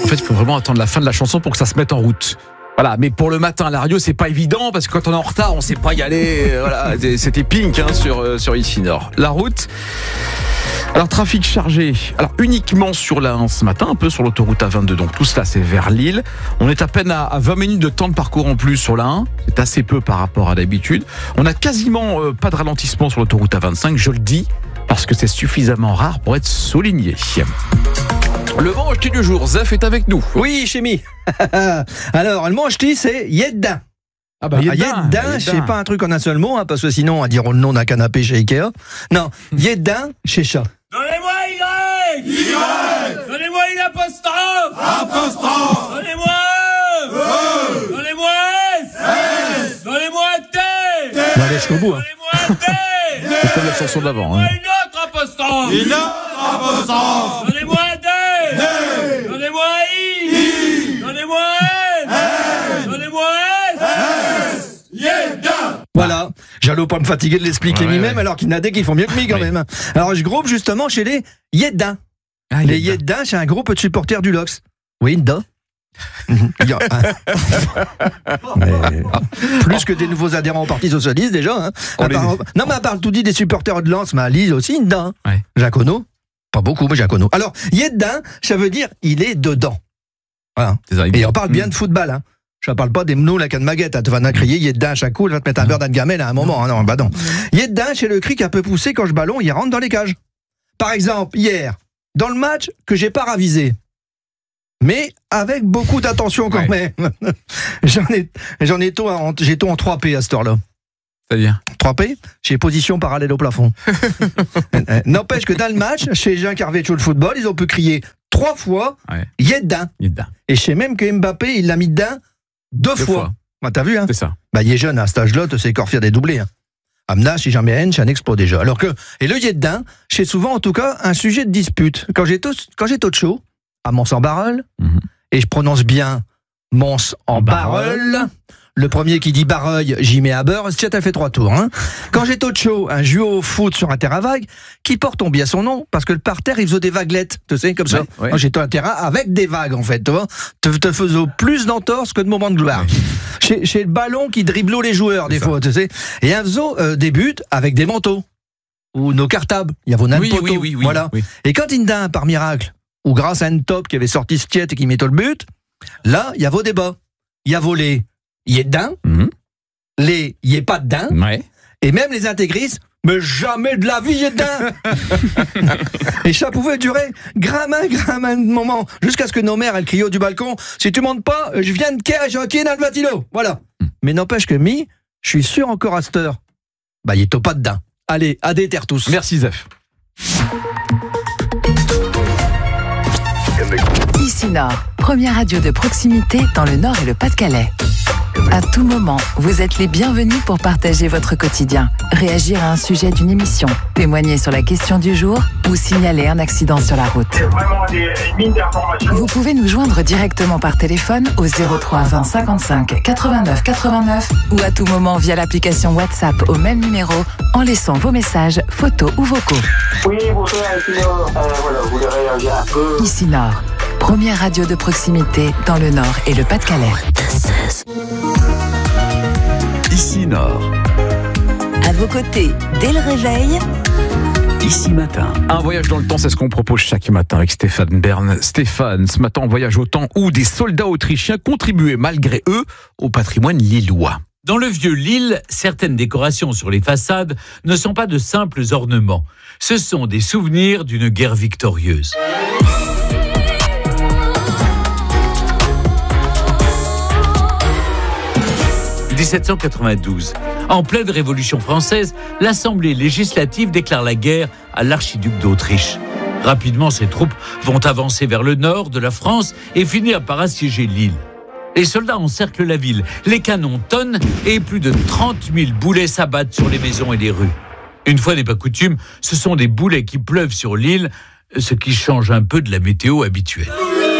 fait, il faut vraiment attendre la fin de la chanson pour que ça se mette en route. Voilà, mais pour le matin à la radio, c'est pas évident parce que quand on est en retard, on sait pas y aller. Voilà, c'était pink sur Ici Nord. La route. Alors, trafic chargé. Alors, uniquement sur la 1 ce matin, un peu sur l'autoroute A22. Donc, tout cela, c'est vers Lille. On est à peine à 20 minutes de temps de parcours en plus sur la 1. C'est assez peu par rapport à d'habitude. On a quasiment pas de ralentissement sur l'autoroute A25. Je le dis parce que c'est suffisamment rare pour être souligné. Le manche-t du jour, Zef est avec nous. Oui, Chémy. Alors, le manche-t, c'est Yeddin. Ah bah, Yeddin, c'est pas un truc en un seul mot, hein, parce que sinon, on diront le nom d'un canapé chez Ikea. Non, Yeddin chez chat. Donnez-moi Y! Donnez-moi une apostrophe! Donnez-moi E! Donnez-moi S! Donnez-moi T! On va aller jusqu'au bout. Hein. Donnez-moi T! C'est comme la chanson d'avant. Hein. Une autre apostrophe! Donnez-moi D! Donnez-moi I! Donnez-moi N! Donnez-moi S! Yeddin! Voilà, j'allais pas me fatiguer de l'expliquer lui-même, alors qu'il y en a des qui font mieux que moi quand même. Alors je groupe justement chez les Yeddin. Les Yeddin, c'est un groupe de supporters du LOX. Oui, da. Plus que des nouveaux adhérents au Parti Socialiste déjà. Hein. Non mais à part tout dit des supporters de Lens, mais à Lille aussi, da. Ouais. Jacono. Pas beaucoup, mais Jacono. Alors, Yeddin, ça veut dire il est dedans. Voilà. Et on parle bien de football, hein. Je ne parle pas des mnous, la canne maguette, tu vas en crier Yeddin à chaque coup, il va te mettre un beurre d'Angamel à un moment. Hein, non, bah non. Yeddin, c'est le cri qui a peu poussé quand le ballon il rentre dans les cages. Par exemple, hier, dans le match que j'ai pas ravisé, mais avec beaucoup d'attention quand même. J'ai tout en 3P à cette heure-là. C'est-à-dire 3P, j'ai position parallèle au plafond. N'empêche que dans le match, chez Jean Carveccio le football, ils ont pu crier 3 fois Yeddin. Et je sais même que Mbappé, il l'a mis dedans 2 fois. Bah, t'as vu, hein? C'est ça. Bah, il est jeune à cet âge-là, tu sais encore faire des doublés. Hein. Amna, si jamais N, c'est un exploit déjà. Alors que, et le Yeddin, c'est souvent en tout cas un sujet de dispute. Quand j'ai tout chaud, à Mons-en-Barœul, et je prononce bien Mons-en-Barœul, le premier qui dit Barreuil, j'y mets à beurre, c'est a fait 3 tours. Hein. Quand j'ai Tocho, un joueur au foot sur un terrain vague, qui porte bien son nom, parce que le parterre, il faisait des vaguelettes, tu sais, comme ça. Ouais. Moi, j'étais un terrain avec des vagues, en fait, tu vois. Te faisait plus d'entorse que de moments de gloire. Ouais. Chez le ballon qui dribblait les joueurs, des fois, tu sais. Et un faisait des buts avec des manteaux. Ou nos cartables. Il y a vos nains poteaux. Oui, voilà. Oui. Et quand il d'un, par miracle, ou grâce à un top qui avait sorti ce tiète et qui mettait le but, là, il y a vos débats. Il y a volé. Yeddin, les yé pas dedans, et même les intégristes, mais jamais de la vie Yeddin. Et ça pouvait durer gramin de moments, jusqu'à ce que nos mères, elles crient au du balcon, si tu montes pas, je viens de Caire et j'ai un pied dans le Vatilo. Voilà. Mais n'empêche que je suis sûr encore à cette heure, bah il est pas dedans. Allez, à des terres tous. Merci Zef. Ici Nord, première radio de proximité dans le Nord et le Pas-de-Calais. À tout moment, vous êtes les bienvenus pour partager votre quotidien, réagir à un sujet d'une émission, témoigner sur la question du jour ou signaler un accident sur la route. Vous pouvez nous joindre directement par téléphone au 03 20 55 89 89 ou à tout moment via l'application WhatsApp au même numéro en laissant vos messages, photos ou vocaux. Oui, bonjour, Ici Nord. Voilà, vous voulez réagir un peu. Ici Nord, première radio de proximité dans le Nord et le Pas-de-Calais. Ici Nord. À vos côtés, dès le réveil. Ici Matin. Un voyage dans le temps, c'est ce qu'on propose chaque matin avec Stéphane Bern. Stéphane, ce matin, on voyage au temps où des soldats autrichiens contribuaient malgré eux au patrimoine lillois. Dans le vieux Lille, certaines décorations sur les façades ne sont pas de simples ornements. Ce sont des souvenirs d'une guerre victorieuse. « 1792. En pleine Révolution française, l'Assemblée législative déclare la guerre à l'archiduc d'Autriche. Rapidement, ses troupes vont avancer vers le nord de la France et finir par assiéger Lille. Les soldats encerclent la ville, les canons tonnent et plus de 30 000 boulets s'abattent sur les maisons et les rues. Une fois n'est pas coutume, ce sont des boulets qui pleuvent sur l'île, ce qui change un peu de la météo habituelle.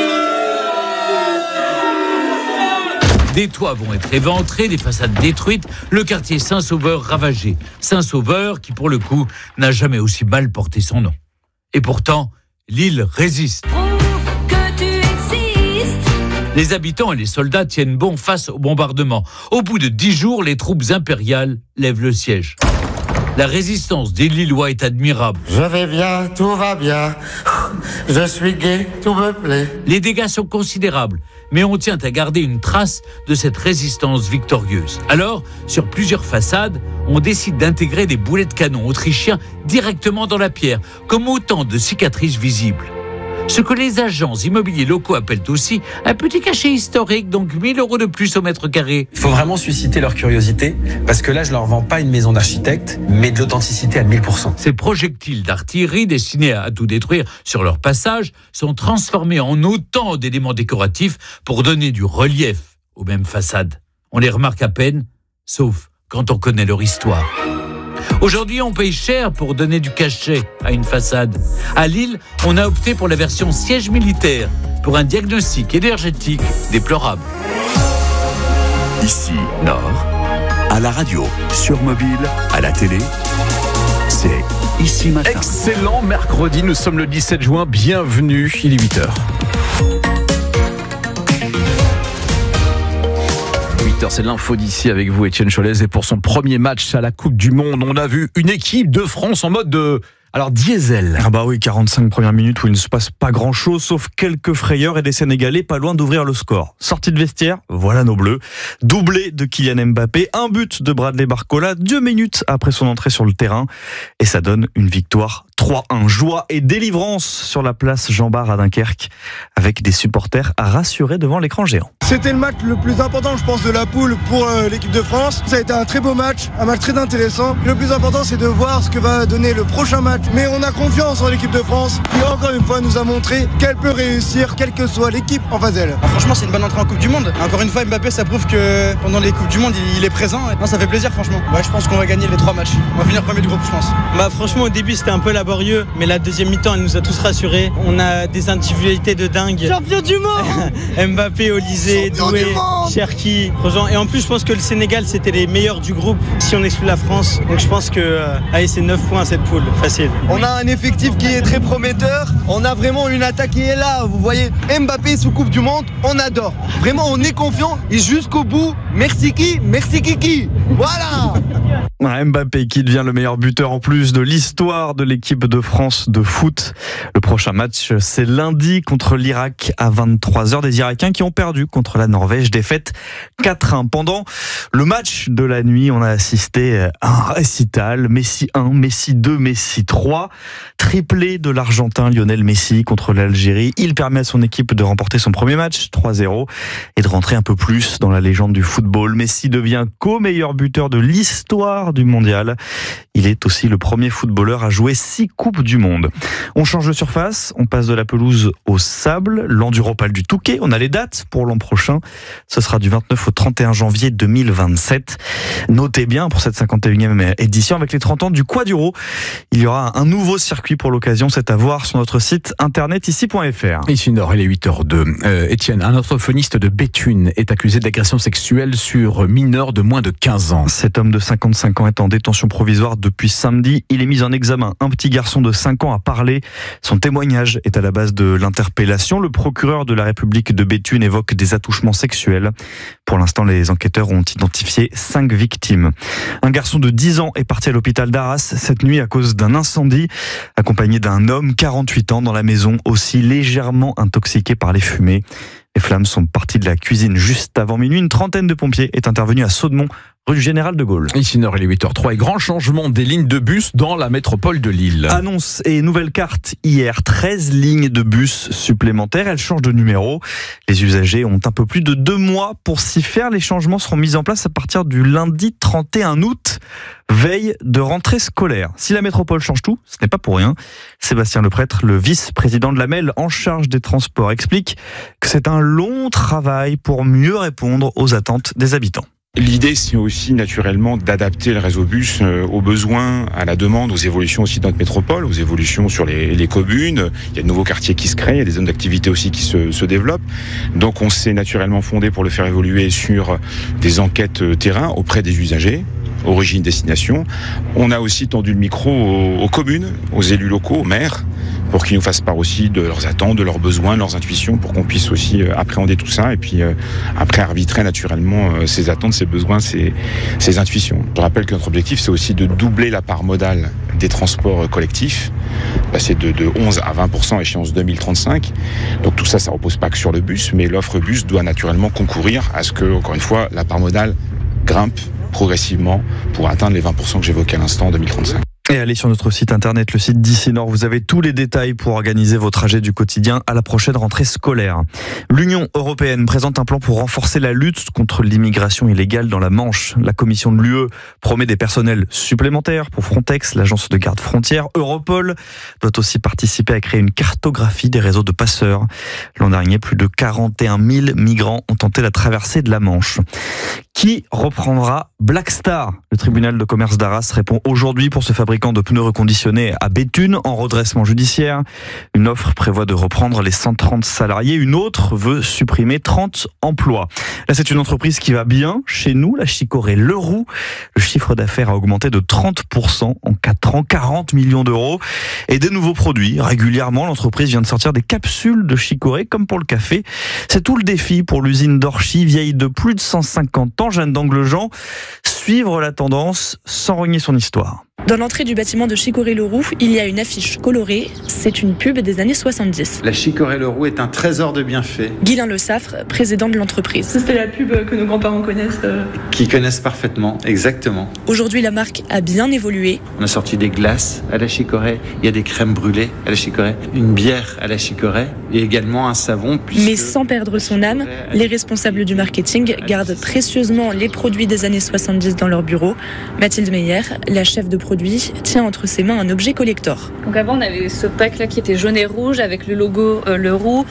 Des toits vont être éventrés, des façades détruites, le quartier Saint-Sauveur ravagé. Saint-Sauveur qui, pour le coup, n'a jamais aussi mal porté son nom. Et pourtant, l'île résiste. Les habitants et les soldats tiennent bon face au bombardement. Au bout de 10 jours, les troupes impériales lèvent le siège. La résistance des Lillois est admirable. Je vais bien, tout va bien. Je suis gai, tout me plaît. Les dégâts sont considérables, mais on tient à garder une trace de cette résistance victorieuse. Alors, sur plusieurs façades, on décide d'intégrer des boulets de canon autrichiens directement dans la pierre, comme autant de cicatrices visibles. Ce que les agents immobiliers locaux appellent aussi un petit cachet historique, donc 1 000 € de plus au mètre carré. Il faut vraiment susciter leur curiosité, parce que là, je leur vends pas une maison d'architecte, mais de l'authenticité à 1000%. Ces projectiles d'artillerie destinés à tout détruire sur leur passage sont transformés en autant d'éléments décoratifs pour donner du relief aux mêmes façades. On les remarque à peine, sauf quand on connaît leur histoire. Aujourd'hui, on paye cher pour donner du cachet à une façade. À Lille, on a opté pour la version siège militaire, pour un diagnostic énergétique déplorable. Ici, Nord, à la radio, sur mobile, à la télé, c'est Ici Matin. Excellent mercredi, nous sommes le 17 juin, bienvenue, il est 8h. 8h, c'est l'info d'ici avec vous, Étienne Cholès. Et pour son premier match à la Coupe du Monde, on a vu une équipe de France en mode de... Alors, diesel. Ah bah oui, 45 premières minutes où il ne se passe pas grand-chose, sauf quelques frayeurs et des Sénégalais pas loin d'ouvrir le score. Sortie de vestiaire, voilà nos Bleus. Doublé de Kylian Mbappé, un but de Bradley Barcola, 2 minutes après son entrée sur le terrain. Et ça donne une victoire 3-1. Joie et délivrance sur la place Jean-Bart à Dunkerque, avec des supporters rassurés devant l'écran géant. C'était le match le plus important, je pense, de la poule pour l'équipe de France. Ça a été un très beau match, un match très intéressant. Le plus important, c'est de voir ce que va donner le prochain match. Mais on a confiance en l'équipe de France qui, encore une fois, nous a montré qu'elle peut réussir, quelle que soit l'équipe en face d'elle. Franchement, c'est une bonne entrée en Coupe du Monde. Encore une fois, Mbappé, ça prouve que pendant les Coupes du Monde, il est présent. Non, ça fait plaisir, franchement. Je pense qu'on va gagner les 3 matchs. On va finir premier du groupe, je pense. Franchement, au début, c'était un peu laborieux, mais la deuxième mi-temps, elle nous a tous rassurés. On a des individualités de dingue. Champion du monde. Mbappé, Olysée, Doué, Cherki. Et en plus, je pense que le Sénégal, c'était les meilleurs du groupe si on exclut la France. Donc je pense que c'est 9 points à cette poule, facile. On a un effectif qui est très prometteur. On a vraiment une attaque qui est là. Vous voyez, Mbappé sous Coupe du Monde, on adore. Vraiment, on est confiant et jusqu'au bout. Merci qui, merci Kiki. Voilà. Mbappé qui devient le meilleur buteur en plus de l'histoire de l'équipe de France de foot. Le prochain match, c'est lundi contre l'Irak à 23h. Des Irakiens qui ont perdu contre la Norvège, défaite 4-1. Pendant le match de la nuit, on a assisté à un récital. Messi 1, Messi 2, Messi 3. Triplé de l'Argentin Lionel Messi contre l'Algérie. Il permet à son équipe de remporter son premier match, 3-0, et de rentrer un peu plus dans la légende du football. Messi devient co-meilleur buteur de l'histoire du mondial. Il est aussi le premier footballeur à jouer 6 Coupes du Monde. On change de surface, on passe de la pelouse au sable, l'Enduropal du Touquet. On a les dates pour l'an prochain. Ce sera du 29 au 31 janvier 2027. Notez bien pour cette 51e édition avec les 30 ans du Quaduro. Il y aura un nouveau circuit pour l'occasion. C'est à voir sur notre site internet ici.fr. Ici Nord, il est 8h02. Étienne, un orthophoniste de Béthune est accusé d'agression sexuelle sur mineur de moins de 15 ans. Cet homme de 55 ans est en détention provisoire depuis samedi. Il est mis en examen. Un petit garçon de 5 ans a parlé. Son témoignage est à la base de l'interpellation. Le procureur de la République de Béthune évoque des attouchements sexuels. Pour l'instant, les enquêteurs ont identifié 5 victimes. Un garçon de 10 ans est parti à l'hôpital d'Arras cette nuit à cause d'un incendie, accompagné d'un homme, 48 ans, dans la maison, aussi légèrement intoxiqué par les fumées. Les flammes sont parties de la cuisine juste avant minuit. Une trentaine de pompiers est intervenue à Saudemont, rue du Général de Gaulle. Ici Nord, il est 8h03 et grand changement des lignes de bus dans la métropole de Lille. Annonce et nouvelle carte hier, 13 lignes de bus supplémentaires. Elles changent de numéro. Les usagers ont un peu plus de 2 mois pour s'y faire. Les changements seront mis en place à partir du lundi 31 août, veille de rentrée scolaire. Si la métropole change tout, ce n'est pas pour rien. Sébastien Leprêtre, le vice-président de la MEL en charge des transports, explique que c'est un long travail pour mieux répondre aux attentes des habitants. L'idée, c'est aussi naturellement d'adapter le réseau bus aux besoins, à la demande, aux évolutions aussi de notre métropole, aux évolutions sur les communes. Il y a de nouveaux quartiers qui se créent, il y a des zones d'activité aussi qui se développent. Donc on s'est naturellement fondé pour le faire évoluer sur des enquêtes terrain auprès des usagers, origine, destination. On a aussi tendu le micro aux communes, aux élus locaux, aux maires, pour qu'ils nous fassent part aussi de leurs attentes, de leurs besoins, de leurs intuitions, pour qu'on puisse aussi appréhender tout ça et puis après arbitrer naturellement ces attentes, ces besoins, ces intuitions. Je rappelle que notre objectif, c'est aussi de doubler la part modale des transports collectifs, passer de 11 à 20% à échéance 2035. Donc tout ça, ça repose pas que sur le bus, mais l'offre bus doit naturellement concourir à ce que, encore une fois, la part modale grimpe progressivement pour atteindre les 20% que j'évoquais à l'instant en 2035. Et allez sur notre site internet, le site d'Ici Nord, vous avez tous les détails pour organiser vos trajets du quotidien à la prochaine rentrée scolaire. L'Union européenne présente un plan pour renforcer la lutte contre l'immigration illégale dans la Manche. La Commission de l'UE promet des personnels supplémentaires pour Frontex, l'agence de garde frontière. Europol doit aussi participer à créer une cartographie des réseaux de passeurs. L'an dernier, plus de 41 000 migrants ont tenté la traversée de la Manche. Qui reprendra Black Star ? Le tribunal de commerce d'Arras répond aujourd'hui pour ce fabricant de pneus reconditionnés à Béthune en redressement judiciaire. Une offre prévoit de reprendre les 130 salariés. Une autre veut supprimer 30 emplois. Là, c'est une entreprise qui va bien chez nous, la Chicorée Leroux. Le chiffre d'affaires a augmenté de 30% en 4 ans, 40 millions d'euros. Et des nouveaux produits. Régulièrement, l'entreprise vient de sortir des capsules de Chicorée, comme pour le café. C'est tout le défi pour l'usine d'Orchy, vieille de plus de 150 ans. Jeanne d'Anglejean, suivre la tendance sans renier son histoire. Dans l'entrée du bâtiment de Chicorée Leroux, il y a une affiche colorée. C'est une pub des années 70. La Chicorée Leroux est un trésor de bienfaits. Guylain Le Saffre, président de l'entreprise. C'était la pub que nos grands-parents connaissent. Qui connaissent parfaitement, exactement. Aujourd'hui, la marque a bien évolué. On a sorti des glaces à la Chicorée, il y a des crèmes brûlées à la Chicorée, une bière à la Chicorée et également un savon. Mais sans perdre son âme, les responsables du marketing gardent précieusement les produits des années 70 dans leur bureau. Mathilde Meyer, la chef de produit, tient entre ses mains un objet collector. Donc avant, on avait ce pack-là qui était jaune et rouge avec le logo Leroux.